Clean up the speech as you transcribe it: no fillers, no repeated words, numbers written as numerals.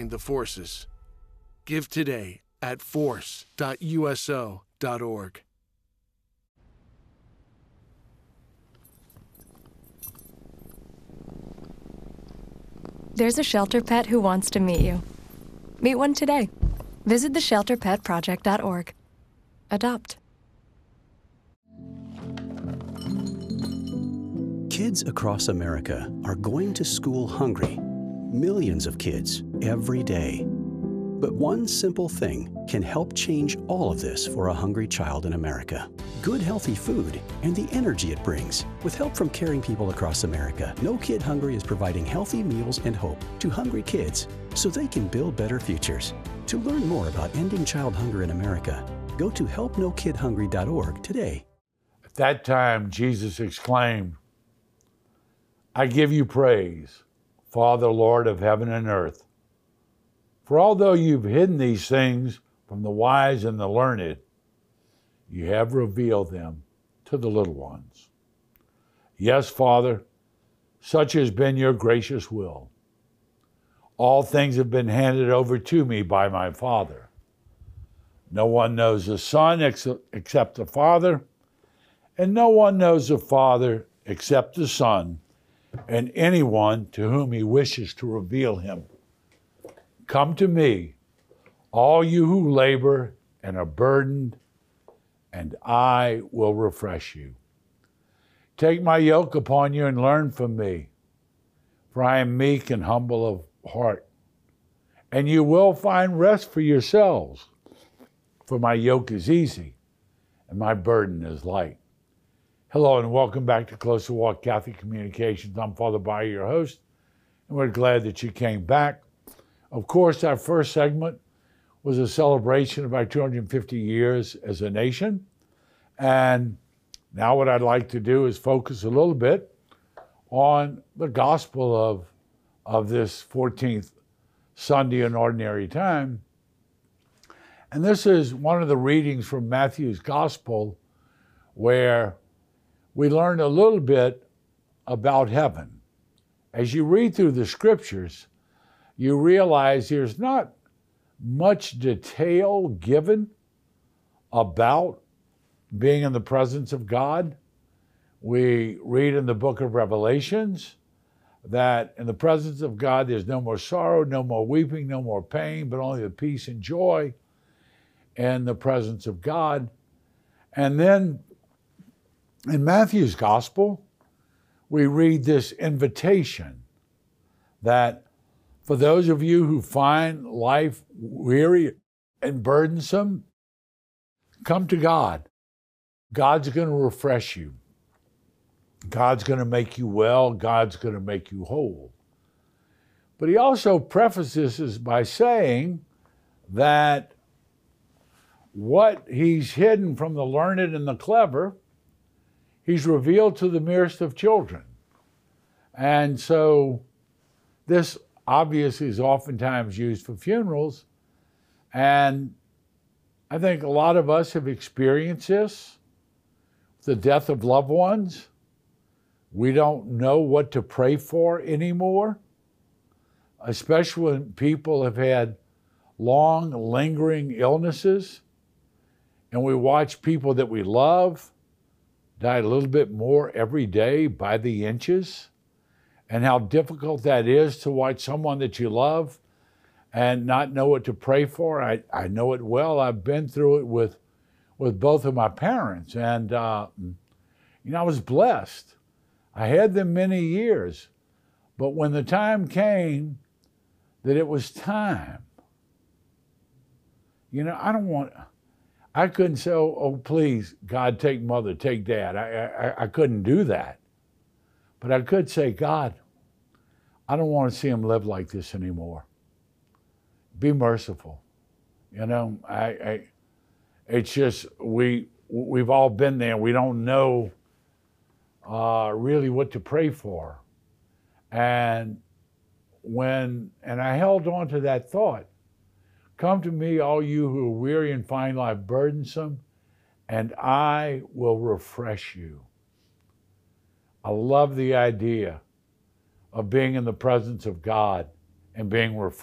join the forces. Give today at force.uso.org. There's a shelter pet who wants to meet you. Meet one today. Visit theshelterpetproject.org. Adopt. Kids across America are going to school hungry. Millions of kids every day. But one simple thing can help change all of this for a hungry child in America. Good, healthy food and the energy it brings. With help from caring people across America, No Kid Hungry is providing healthy meals and hope to hungry kids so they can build better futures. To learn more about ending child hunger in America, go to helpnokidhungry.org today. At that time, Jesus exclaimed, I give you praise, Father, Lord of heaven and earth. For although you've hidden these things from the wise and the learned, you have revealed them to the little ones. Yes, Father, such has been your gracious will. All things have been handed over to me by my Father. No one knows the Son except the Father, and no one knows the Father except the Son, and anyone to whom he wishes to reveal him. Come to me, all you who labor and are burdened, and I will refresh you. Take my yoke upon you and learn from me, for I am meek and humble of heart, and you will find rest for yourselves, for my yoke is easy and my burden is light. Hello and welcome back to Closer Walk Catholic Communications. I'm Father Bayer, your host, and we're glad that you came back. Of course, our first segment was a celebration of our 250 years as a nation. And now what I'd like to do is focus a little bit on the gospel of this 14th Sunday in Ordinary Time. And this is one of the readings from Matthew's Gospel where we learn a little bit about heaven. As you read through the scriptures, you realize there's not much detail given about being in the presence of God. We read in the book of Revelations that in the presence of God, there's no more sorrow, no more weeping, no more pain, but only the peace and joy in the presence of God. And then in Matthew's Gospel, we read this invitation that for those of you who find life weary and burdensome, come to God. God's going to refresh you. God's going to make you well. God's going to make you whole. But he also prefaces this by saying that what he's hidden from the learned and the clever, he's revealed to the merest of children. And so this obviously is oftentimes used for funerals. And I think a lot of us have experienced this, the death of loved ones. We don't know what to pray for anymore, especially when people have had long, lingering illnesses. And we watch people that we love die a little bit more every day by the inches. And how difficult that is to watch someone that you love and not know what to pray for. I know it well. I've been through it with both of my parents. And, I was blessed. I had them many years. But when the time came that it was time, I couldn't say, oh, please, God, take mother, take dad. I couldn't do that. But I could say, God, I don't want to see him live like this anymore. Be merciful. It's just, we've all been there. We don't know really what to pray for. And I held on to that thought. Come to me, all you who are weary and find life burdensome, and I will refresh you. I love the idea of being in the presence of God and being refreshed.